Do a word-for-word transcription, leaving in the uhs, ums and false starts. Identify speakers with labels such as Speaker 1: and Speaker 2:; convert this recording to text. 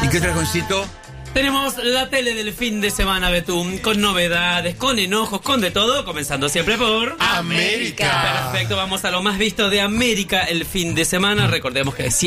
Speaker 1: qué traes, Juancito?
Speaker 2: Tenemos la tele del fin de semana, Betún, con novedades, con enojos, con de todo, comenzando siempre por...
Speaker 1: América.
Speaker 2: Perfecto, vamos a lo más visto de América el fin de semana. Recordemos que